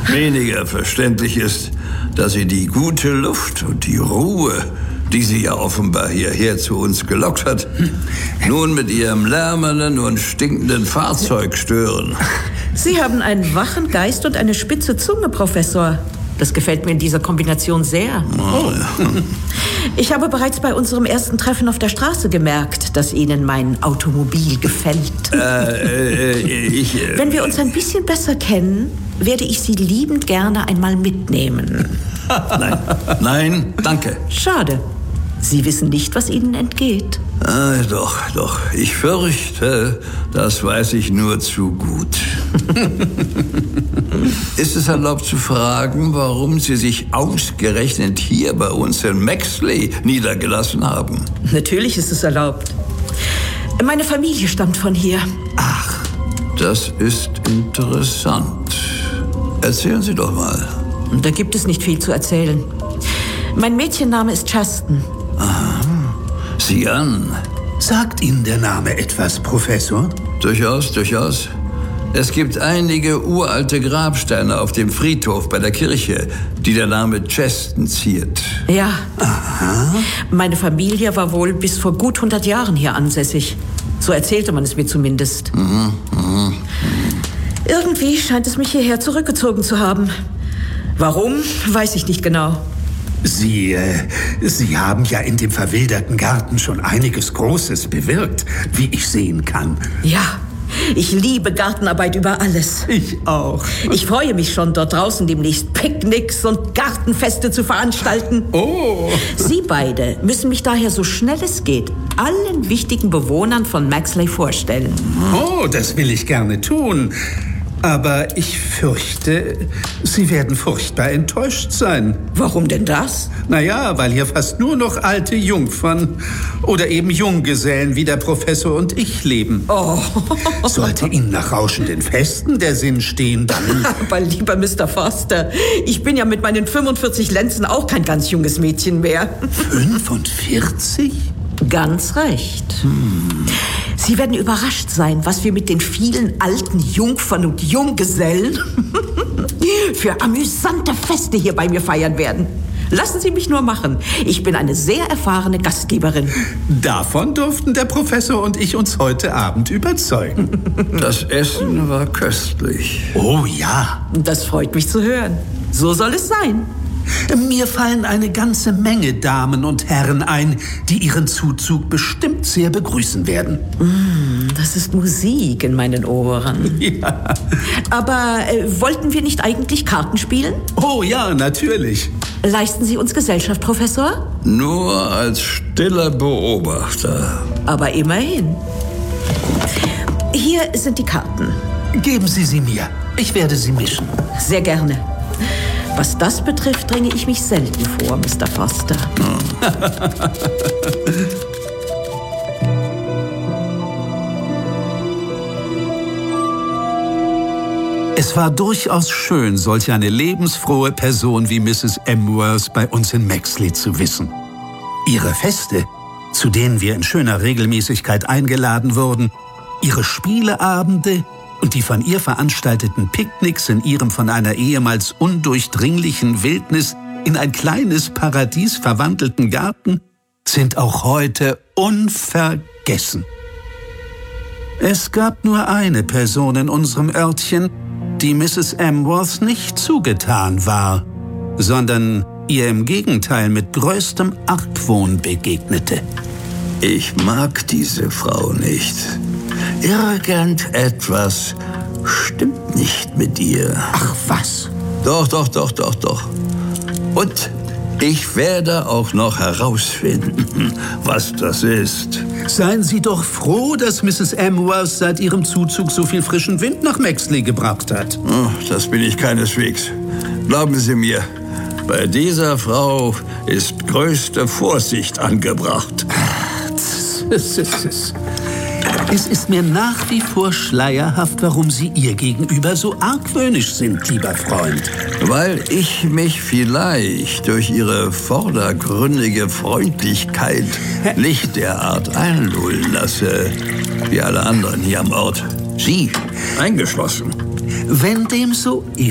Weniger verständlich ist, dass sie die gute Luft und die Ruhe, die sie ja offenbar hierher zu uns gelockt hat, nun mit ihrem lärmenden und stinkenden Fahrzeug stören. Sie haben einen wachen Geist und eine spitze Zunge, Professor. Das gefällt mir in dieser Kombination sehr. Oh, ja. Ich habe bereits bei unserem ersten Treffen auf der Straße gemerkt, dass Ihnen mein Automobil gefällt. Wenn wir uns ein bisschen besser kennen, werde ich Sie liebend gerne einmal mitnehmen. Nein, danke. Schade. Sie wissen nicht, was Ihnen entgeht. Doch. Ich fürchte, das weiß ich nur zu gut. Ist es erlaubt zu fragen, warum Sie sich ausgerechnet hier bei uns in Maxley niedergelassen haben? Natürlich ist es erlaubt. Meine Familie stammt von hier. Ach, das ist interessant. Erzählen Sie doch mal. Da gibt es nicht viel zu erzählen. Mein Mädchenname ist Chasten. Aha. Sieh an. Sagt Ihnen der Name etwas, Professor? Durchaus. Es gibt einige uralte Grabsteine auf dem Friedhof bei der Kirche, die der Name Chasten ziert. Ja. Aha. Meine Familie war wohl bis vor gut 100 Jahren hier ansässig. So erzählte man es mir zumindest. Irgendwie scheint es mich hierher zurückgezogen zu haben. Warum, weiß ich nicht genau. Sie haben ja in dem verwilderten Garten schon einiges Großes bewirkt, wie ich sehen kann. Ja, ich liebe Gartenarbeit über alles. Ich auch. Ich freue mich schon, dort draußen demnächst Picknicks und Gartenfeste zu veranstalten. Oh. Sie beide müssen mich daher so schnell es geht allen wichtigen Bewohnern von Maxley vorstellen. Oh, das will ich gerne tun. Aber ich fürchte, Sie werden furchtbar enttäuscht sein. Warum denn das? Naja, weil hier fast nur noch alte Jungfern oder eben Junggesellen wie der Professor und ich leben. Oh. Sollte Ihnen nach rauschenden Festen der Sinn stehen, dann... Aber lieber Mr. Foster, ich bin ja mit meinen 45 Lenzen auch kein ganz junges Mädchen mehr. 45? Ganz recht. Sie werden überrascht sein, was wir mit den vielen alten Jungfern und Junggesellen für amüsante Feste hier bei mir feiern werden. Lassen Sie mich nur machen. Ich bin eine sehr erfahrene Gastgeberin. Davon durften der Professor und ich uns heute Abend überzeugen. Das Essen war köstlich. Oh ja. Das freut mich zu hören. So soll es sein. Mir fallen eine ganze Menge Damen und Herren ein, die Ihren Zuzug bestimmt sehr begrüßen werden. Das ist Musik in meinen Ohren. Ja. Aber wollten wir nicht eigentlich Karten spielen? Oh ja, natürlich. Leisten Sie uns Gesellschaft, Professor? Nur als stiller Beobachter. Aber immerhin. Hier sind die Karten. Geben Sie sie mir. Ich werde sie mischen. Sehr gerne. Was das betrifft, dränge ich mich selten vor, Mr. Foster. Es war durchaus schön, solch eine lebensfrohe Person wie Mrs. Emworth bei uns in Maxley zu wissen. Ihre Feste, zu denen wir in schöner Regelmäßigkeit eingeladen wurden, ihre Spieleabende und die von ihr veranstalteten Picknicks in ihrem von einer ehemals undurchdringlichen Wildnis in ein kleines Paradies verwandelten Garten sind auch heute unvergessen. Es gab nur eine Person in unserem Örtchen, die Mrs. Emworth nicht zugetan war, sondern ihr im Gegenteil mit größtem Argwohn begegnete. Ich mag diese Frau nicht. Irgendetwas stimmt nicht mit ihr. Ach was? Doch. Und ich werde auch noch herausfinden, was das ist. Seien Sie doch froh, dass Mrs. Emworth seit ihrem Zuzug so viel frischen Wind nach Maxley gebracht hat. Oh, das bin ich keineswegs. Glauben Sie mir, bei dieser Frau ist größte Vorsicht angebracht. Es ist mir nach wie vor schleierhaft, warum Sie ihr gegenüber so argwöhnisch sind, lieber Freund. Weil ich mich vielleicht durch ihre vordergründige Freundlichkeit nicht derart einlullen lasse, wie alle anderen hier am Ort. Sie eingeschlossen. Wenn dem so ist,